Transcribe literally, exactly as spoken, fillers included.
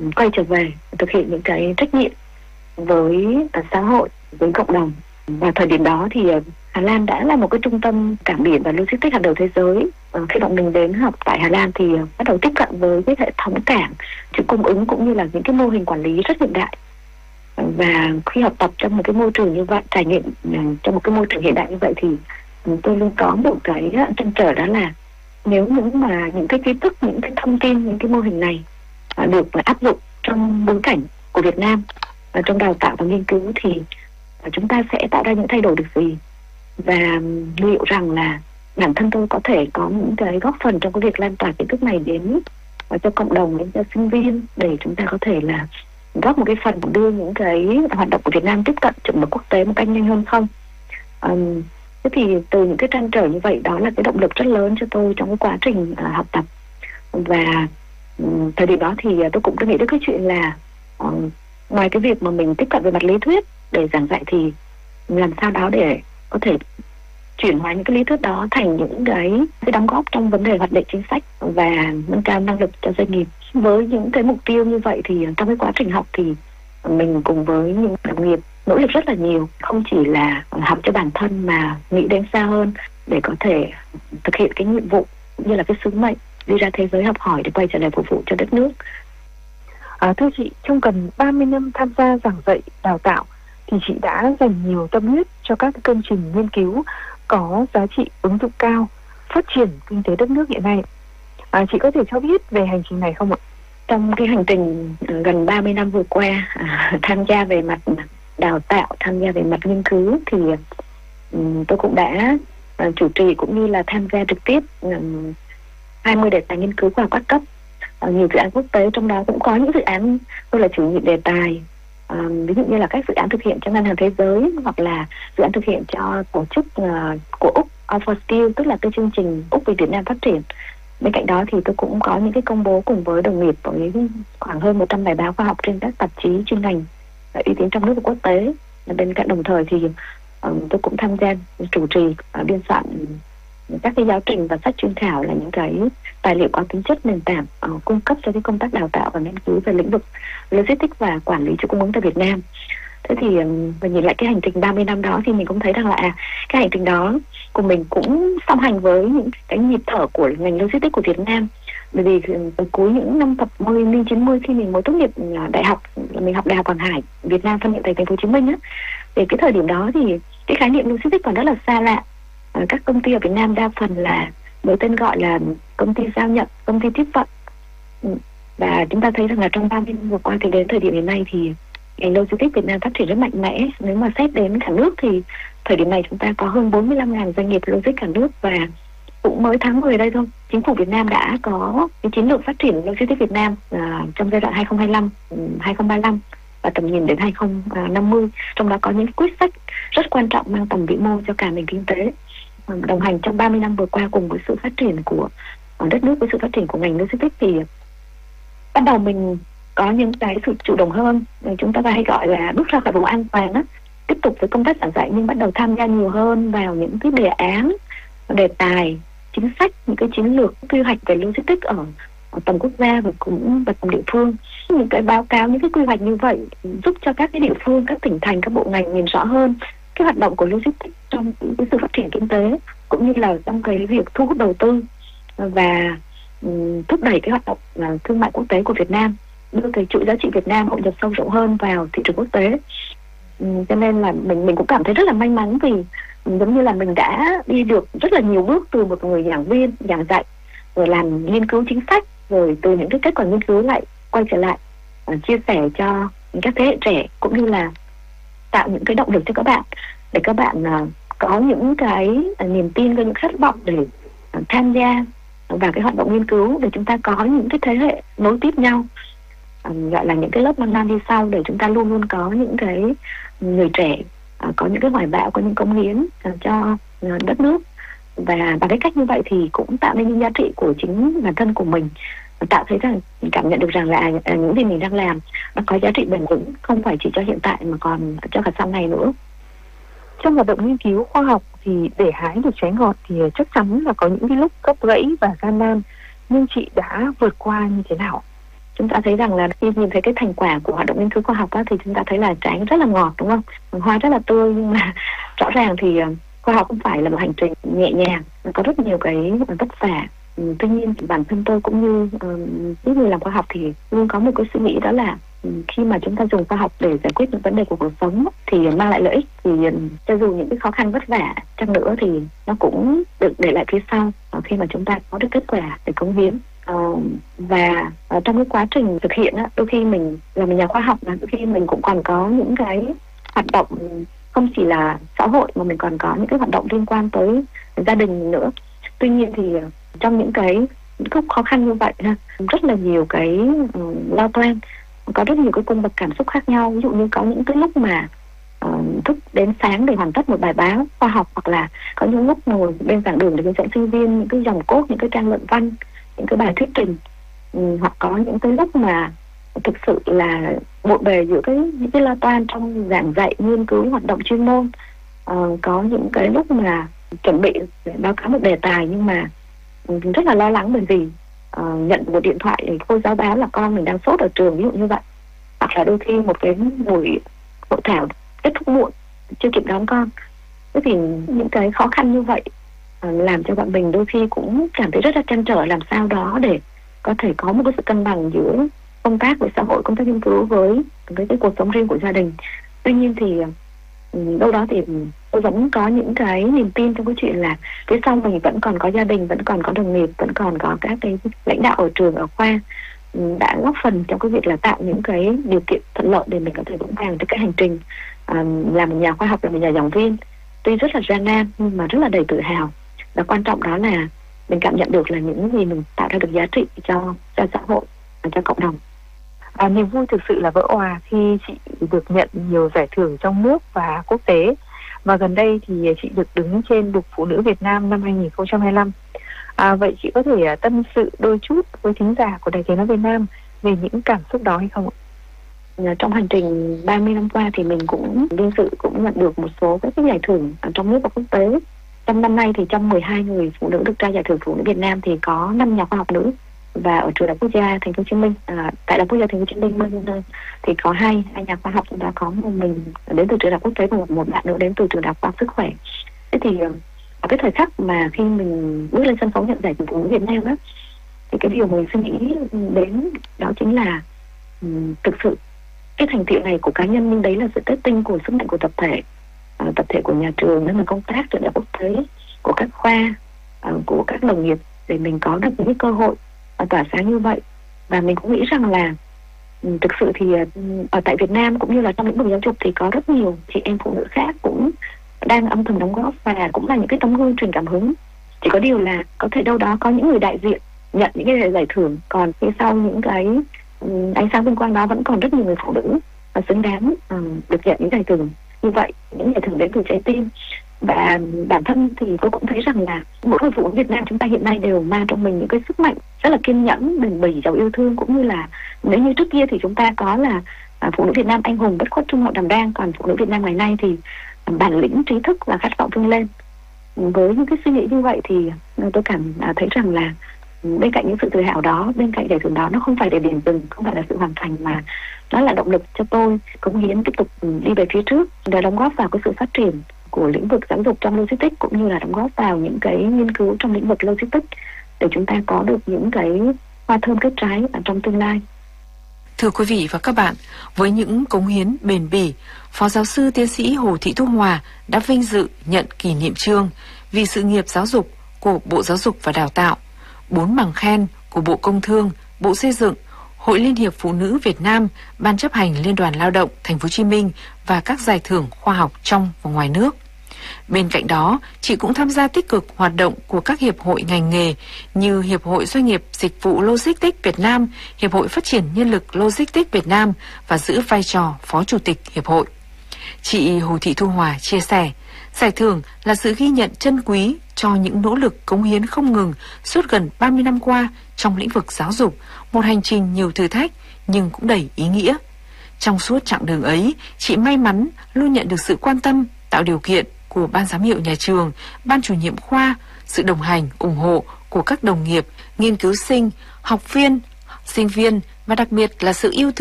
quay trở về thực hiện những cái trách nhiệm với xã hội, với cộng đồng. Và thời điểm đó thì Hà Lan đã là một cái trung tâm cảng biển và logistics hàng đầu thế giới. Khi bọn mình đến học tại Hà Lan thì bắt đầu tiếp cận với cái hệ thống cảng, chuỗi cung ứng cũng như là những cái mô hình quản lý rất hiện đại. Và khi học tập trong một cái môi trường như vậy, trải nghiệm trong một cái môi trường hiện đại như vậy thì tôi luôn có một cái trăn trở, đó là nếu những mà những cái kiến thức, những cái thông tin, những cái mô hình này được áp dụng trong bối cảnh của Việt Nam trong đào tạo và nghiên cứu thì chúng ta sẽ tạo ra những thay đổi được gì, và liệu rằng là bản thân tôi có thể có những cái góp phần trong cái việc lan tỏa kiến thức này đến cho cộng đồng, đến cho sinh viên, để chúng ta có thể là góp một cái phần đưa những cái hoạt động của Việt Nam tiếp cận chuẩn mực quốc tế một cách nhanh hơn không. Um, thế thì từ những cái trăn trở như vậy, đó là cái động lực rất lớn cho tôi trong cái quá trình uh, học tập. Và um, thời điểm đó thì uh, tôi cũng đã nghĩ đến cái chuyện là uh, ngoài cái việc mà mình tiếp cận về mặt lý thuyết để giảng dạy thì làm sao đó để có thể chuyển hóa những cái lý thuyết đó thành những cái, cái đóng góp trong vấn đề hoạch định chính sách và nâng cao năng lực cho doanh nghiệp. Với những cái mục tiêu như vậy thì trong cái quá trình học thì mình cùng với những đồng nghiệp nỗ lực rất là nhiều, không chỉ là học cho bản thân mà nghĩ đến xa hơn để có thể thực hiện cái nhiệm vụ như là cái sứ mệnh đi ra thế giới học hỏi để quay trở lại phục vụ cho đất nước. À, thưa chị, trong gần ba mươi năm tham gia giảng dạy, đào tạo thì chị đã dành nhiều tâm huyết cho các công trình nghiên cứu có giá trị ứng dụng cao, phát triển kinh tế đất nước hiện nay. À, chị có thể cho biết về hành trình này không ạ? Trong cái hành trình gần ba mươi năm vừa qua, à, tham gia về mặt đào tạo, tham gia về mặt nghiên cứu thì um, tôi cũng đã uh, chủ trì cũng như là tham gia trực tiếp um, hai mươi đề tài nghiên cứu khoa học các cấp, uh, nhiều dự án quốc tế, trong đó cũng có những dự án tôi là chủ nhiệm đề tài. Uh, ví dụ như là các dự án thực hiện cho Ngân hàng Thế giới, hoặc là dự án thực hiện cho tổ chức uh, của Úc, All for Steel, tức là cái chương trình Úc vì Việt Nam phát triển. Bên cạnh đó thì tôi cũng có những cái công bố cùng với đồng nghiệp với khoảng hơn một trăm bài báo khoa học trên các tạp chí chuyên ngành uy tín trong nước và quốc tế. Bên cạnh đồng thời thì uh, tôi cũng tham gia chủ trì uh, biên soạn các cái giáo trình và sách chuyên khảo, là những cái tài liệu có tính chất nền tảng uh, cung cấp cho cái công tác đào tạo và nghiên cứu về lĩnh vực logistics và quản lý chuỗi cung ứng tại Việt Nam. Thế thì và nhìn lại cái hành trình ba mươi năm đó thì mình cũng thấy rằng là à, cái hành trình đó của mình cũng song hành với những cái nhịp thở của ngành logistics của Việt Nam. Bởi vì từ cuối những năm thập niên chín mươi, khi mình mới tốt nghiệp đại học, mình học Đại học Hàng hải Việt Nam phân hiệu tại thành phố Hồ Chí Minh á, thì cái thời điểm đó thì cái khái niệm logistics còn rất là xa lạ. Các công ty ở Việt Nam đa phần là với tên gọi là công ty giao nhận, công ty tiếp vận. Và chúng ta thấy rằng là trong ba mươi năm vừa qua thì đến thời điểm hiện nay thì ngành logistics Việt Nam phát triển rất mạnh mẽ. Nếu mà xét đến cả nước thì thời điểm này chúng ta có hơn bốn mươi lăm nghìn doanh nghiệp logistics cả nước, và cũng mới tháng mười đây thôi, chính phủ Việt Nam đã có cái chiến lược phát triển logistics Việt Nam à, trong giai đoạn hai không hai lăm đến hai không ba lăm và tầm nhìn đến hai không năm mươi. Trong đó có những quyết sách rất quan trọng mang tầm vĩ mô cho cả nền kinh tế. Đồng hành trong ba mươi năm vừa qua cùng với sự phát triển của đất nước, với sự phát triển của ngành logistics thì bắt đầu mình có những cái sự chủ động hơn, chúng ta hay gọi là bước ra khỏi vùng an toàn á, tiếp tục với công tác giảng dạy nhưng bắt đầu tham gia nhiều hơn vào những cái đề án, đề tài, chính sách, những cái chiến lược quy hoạch về logistics ở, ở tầm quốc gia và cũng và tầm địa phương. Những cái báo cáo, những cái quy hoạch như vậy giúp cho các cái địa phương, các tỉnh thành, các bộ ngành nhìn rõ hơn cái hoạt động của logistics trong cái sự phát triển kinh tế, cũng như là trong cái việc thu hút đầu tư và um, thúc đẩy cái hoạt động uh, thương mại quốc tế của Việt Nam, đưa cái chuỗi giá trị Việt Nam hội nhập sâu rộng hơn vào thị trường quốc tế. Um, cho nên là mình mình cũng cảm thấy rất là may mắn, vì giống như là mình đã đi được rất là nhiều bước từ một người giảng viên giảng dạy, rồi làm nghiên cứu chính sách, rồi từ những cái kết quả nghiên cứu lại quay trở lại uh, chia sẻ cho các thế hệ trẻ, cũng như là tạo những cái động lực cho các bạn để các bạn uh, có những cái uh, niềm tin, với những khát vọng để uh, tham gia vào cái hoạt động nghiên cứu, để chúng ta có những cái thế hệ nối tiếp nhau, uh, gọi là những cái lớp măng non đi sau, để chúng ta luôn luôn có những cái người trẻ uh, có những cái hoài bão, có những cống hiến uh, cho uh, đất nước. Và bằng cái cách như vậy thì cũng tạo nên những giá trị của chính bản thân của mình, tạo thấy rằng, cảm nhận được rằng là à, những gì mình đang làm nó có giá trị bền vững, không phải chỉ cho hiện tại mà còn cho cả sau này nữa. Trong hoạt động nghiên cứu khoa học thì để hái được trái ngọt thì chắc chắn là có những cái lúc gấp gãy và gian nan, nhưng chị đã vượt qua như thế nào? chúng ta thấy rằng là khi nhìn thấy cái thành quả của hoạt động nghiên cứu khoa học á, thì chúng ta thấy là trái rất là ngọt, đúng không? Hoa rất là tươi, nhưng mà rõ ràng thì khoa học không phải là một hành trình nhẹ nhàng, có rất nhiều cái vất vả. Ừ, tuy nhiên bản thân tôi cũng như uh, những người làm khoa học thì luôn có một cái suy nghĩ, đó là um, khi mà chúng ta dùng khoa học để giải quyết những vấn đề của cuộc sống thì mang lại lợi ích, thì um, cho dù những cái khó khăn vất vả chăng nữa thì nó cũng được để lại phía sau uh, khi mà chúng ta có được kết quả để cống hiến. Uh, và uh, trong cái quá trình thực hiện á, đôi khi mình là một nhà khoa học mà đôi khi mình cũng còn có những cái hoạt động không chỉ là xã hội mà mình còn có những cái hoạt động liên quan tới gia đình nữa. Tuy nhiên thì trong những cái lúc khó khăn như vậy ha, rất là nhiều cái uh, lo toan, có rất nhiều cái cung bậc cảm xúc khác nhau. Ví dụ như có những cái lúc mà uh, thức đến sáng để hoàn tất một bài báo khoa học, hoặc là có những lúc ngồi bên giảng đường để hướng dẫn sinh viên những cái dòng code, những cái trang luận văn, những cái bài thuyết trình, um, hoặc có những cái lúc mà thực sự là bộn bề giữa cái những cái lo toan trong giảng dạy, nghiên cứu, hoạt động chuyên môn. Uh, có những cái lúc mà chuẩn bị để báo cáo một đề tài nhưng mà rất là lo lắng, bởi vì uh, nhận một điện thoại cô giáo báo là con mình đang sốt ở trường, ví dụ như vậy. Hoặc là đôi khi một cái buổi hội thảo kết thúc muộn, chưa kịp đón con. Thế thì những cái khó khăn như vậy uh, làm cho bọn mình đôi khi cũng cảm thấy rất là trăn trở làm sao đó để có thể có một cái sự cân bằng giữa công tác với xã hội, công tác nghiên cứu với, với cái cuộc sống riêng của gia đình. Tuy nhiên thì uh, đâu đó thì tôi vẫn có những cái niềm tin trong cái chuyện là phía sau mình vẫn còn có gia đình, vẫn còn có đồng nghiệp, vẫn còn có các cái lãnh đạo ở trường, ở khoa đã góp phần trong cái việc là tạo những cái điều kiện thuận lợi để mình có thể vững vàng trên cái hành trình um, làm một nhà khoa học, là một nhà giảng viên. Tuy rất là gian nan nhưng mà rất là đầy tự hào. Và quan trọng đó là mình cảm nhận được là những gì mình tạo ra được giá trị cho, cho xã hội và cho cộng đồng. À, niềm vui thực sự là vỡ òa khi chị được nhận nhiều giải thưởng trong nước và quốc tế. Và gần đây thì chị được đứng trên bục Phụ nữ Việt Nam năm hai nghìn không trăm hai mươi lăm. À, vậy chị có thể tâm sự đôi chút với thính giả của Đài Tiếng nói Việt Nam về những cảm xúc đó hay không ạ? Trong hành trình ba mươi năm qua thì mình cũng vinh dự cũng nhận được một số các cái giải thưởng ở trong nước và quốc tế. Trong năm nay thì trong mười hai người phụ nữ được trao giải thưởng Phụ nữ Việt Nam thì có năm nhà khoa học nữ. Và ở trường Đại học Quốc gia Thành phố Hồ Chí Minh, à, tại Đại học Quốc gia Thành phố Hồ Chí Minh thì có hai hai nhà khoa học, chúng ta có một mình đến từ trường đại học quốc tế và một, một bạn nữa đến từ trường đại học khoa học sức khỏe. Thế thì ở cái thời khắc mà khi mình bước lên sân khấu nhận giải thưởng Phụ nữ Việt Nam đó, thì cái điều mình suy nghĩ đến đó chính là um, thực sự cái thành tựu này của cá nhân, nhưng đấy là sự kết tinh của sức mạnh của tập thể, uh, tập thể của nhà trường, nhưng mà công tác trường đại học quốc tế, của các khoa, uh, của các đồng nghiệp, để mình có được những cơ hội tỏa sáng như vậy. Và mình cũng nghĩ rằng là um, thực sự thì uh, ở tại Việt Nam cũng như là trong lĩnh vực giáo dục thì có rất nhiều chị em phụ nữ khác cũng đang âm thầm đóng góp và cũng là những cái tấm gương truyền cảm hứng. Chỉ có điều là có thể đâu đó có những người đại diện nhận những cái giải thưởng, còn phía sau những cái um, ánh sáng vinh quang đó vẫn còn rất nhiều người phụ nữ và xứng đáng um, được nhận những giải thưởng như vậy, những giải thưởng đến từ trái tim. Và bản thân thì tôi cũng thấy rằng là mỗi người phụ nữ Việt Nam chúng ta hiện nay đều mang trong mình những cái sức mạnh rất là kiên nhẫn, bền bỉ, giàu yêu thương, cũng như là nếu như trước kia thì chúng ta có là à, phụ nữ Việt Nam anh hùng bất khuất trung hậu đảm đang, còn phụ nữ Việt Nam ngày nay thì à, bản lĩnh, trí thức và khát vọng vươn lên. Với những cái suy nghĩ như vậy thì tôi cảm à, thấy rằng là bên cạnh những sự tự hào đó, bên cạnh giải thưởng đó, nó không phải để điểm dừng, không phải là sự hoàn thành, mà nó là động lực cho tôi cống hiến tiếp tục đi về phía trước để đóng góp vào cái sự phát triển của lĩnh vực giáo dục trong logistics, cũng như là đóng góp vào những cái nghiên cứu trong lĩnh vực logistics để chúng ta có được những cái hoa thơm kết trái ở trong tương lai. Thưa quý vị và các bạn, với những cống hiến bền bỉ, Phó giáo sư tiến sĩ Hồ Thị Thu Hòa đã vinh dự nhận kỷ niệm chương vì sự nghiệp giáo dục của Bộ Giáo dục và Đào tạo, bốn bằng khen của Bộ Công Thương, Bộ Xây dựng, Hội Liên hiệp Phụ nữ Việt Nam, Ban chấp hành Liên đoàn Lao động Thành phố Hồ Chí Minh và các giải thưởng khoa học trong và ngoài nước. Bên cạnh đó, chị cũng tham gia tích cực hoạt động của các hiệp hội ngành nghề như Hiệp hội Doanh nghiệp Dịch vụ Logistics Việt Nam, Hiệp hội Phát triển Nhân lực Logistics Việt Nam và giữ vai trò Phó Chủ tịch Hiệp hội. Chị Hồ Thị Thu Hòa chia sẻ, giải thưởng là sự ghi nhận trân quý cho những nỗ lực cống hiến không ngừng suốt gần ba mươi năm qua trong lĩnh vực giáo dục, một hành trình nhiều thử thách nhưng cũng đầy ý nghĩa. Trong suốt chặng đường ấy, chị may mắn luôn nhận được sự quan tâm, tạo điều kiện của ban giám hiệu nhà trường, ban chủ nhiệm khoa, sự đồng hành, ủng hộ của các đồng nghiệp, nghiên cứu sinh, học viên, sinh viên và và đặc biệt là sự yêu thương